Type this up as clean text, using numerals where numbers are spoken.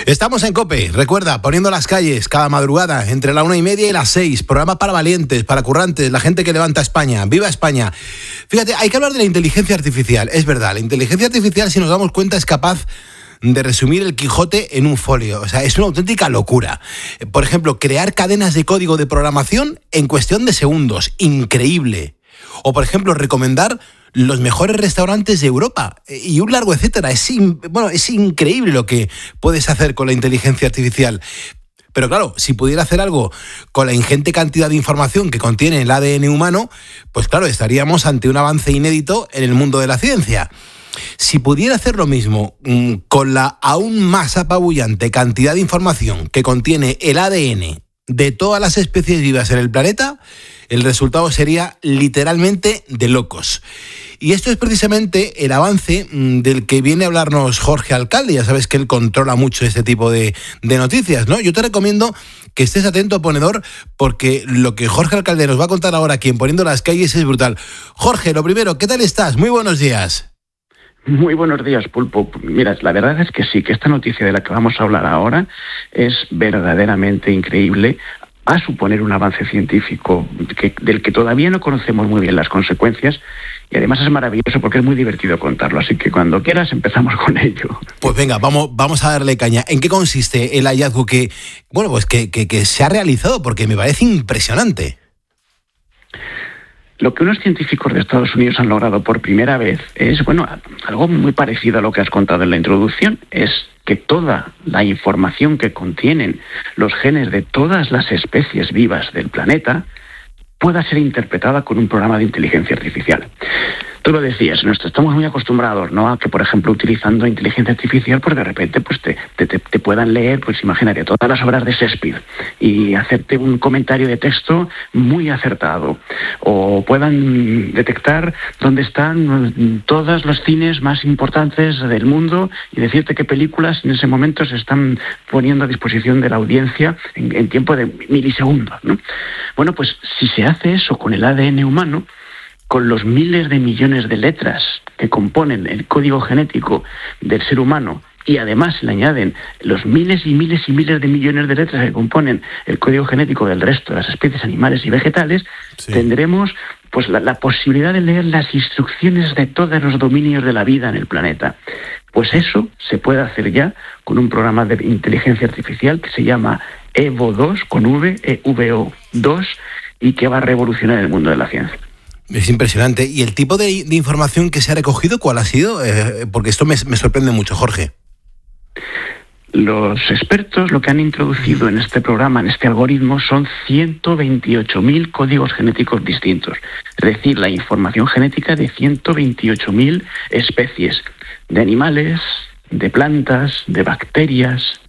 Estamos en COPE, recuerda, poniendo las calles cada madrugada entre la 1:30 y las 6. Programa para valientes, para currantes, la gente que levanta España. ¡Viva España! Fíjate, hay que hablar de la inteligencia artificial. Es verdad, la inteligencia artificial, si nos damos cuenta, es capaz de resumir el Quijote en un folio. O sea, es una auténtica locura. Por ejemplo, crear cadenas de código de programación en cuestión de segundos. Increíble. O, por ejemplo, recomendar los mejores restaurantes de Europa y un largo etcétera. Es increíble lo que puedes hacer con la inteligencia artificial. Pero claro, si pudiera hacer algo con la ingente cantidad de información que contiene el ADN humano, pues claro, estaríamos ante un avance inédito en el mundo de la ciencia. Si pudiera hacer lo mismo con la aún más apabullante cantidad de información que contiene el ADN de todas las especies vivas en el planeta, el resultado sería literalmente de locos. Y esto es precisamente el avance del que viene a hablarnos Jorge Alcalde. Ya sabes que él controla mucho este tipo de noticias, ¿no? Yo te recomiendo que estés atento, ponedor, porque lo que Jorge Alcalde nos va a contar ahora aquí en Poniendo las Calles es brutal. Jorge, lo primero, ¿qué tal estás? Muy buenos días. Muy buenos días, Pulpo. Mira, la verdad es que sí, que esta noticia de la que vamos a hablar ahora es verdaderamente increíble. Va a suponer un avance científico del que todavía no conocemos muy bien las consecuencias, y además es maravilloso porque es muy divertido contarlo. Así que cuando quieras empezamos con ello. Pues venga, vamos a darle caña. ¿En qué consiste el hallazgo que se ha realizado? Porque me parece impresionante. Lo que unos científicos de Estados Unidos han logrado por primera vez es, algo muy parecido a lo que has contado en la introducción, es que toda la información que contienen los genes de todas las especies vivas del planeta pueda ser interpretada con un programa de inteligencia artificial. Tú lo decías, estamos muy acostumbrados, ¿no?, a que, por ejemplo, utilizando inteligencia artificial, pues de repente te puedan leer, pues imagínate, todas las obras de Shakespeare y hacerte un comentario de texto muy acertado. O puedan detectar dónde están todos los cines más importantes del mundo y decirte qué películas en ese momento se están poniendo a disposición de la audiencia en tiempo de milisegundos, ¿no? Bueno, pues si se hace eso con el ADN humano, con los miles de millones de letras que componen el código genético del ser humano, y además le añaden los miles y miles y miles de millones de letras que componen el código genético del resto de las especies animales y vegetales, sí, tendremos pues la posibilidad de leer las instrucciones de todos los dominios de la vida en el planeta. Pues eso se puede hacer ya con un programa de inteligencia artificial que se llama EVO2, con V, EVO2, y que va a revolucionar el mundo de la ciencia. Es impresionante. ¿Y el tipo de información que se ha recogido, cuál ha sido? Porque esto me sorprende mucho, Jorge. Los expertos lo que han introducido en este programa, en este algoritmo, son 128.000 códigos genéticos distintos. Es decir, la información genética de 128.000 especies de animales, de plantas, de bacterias,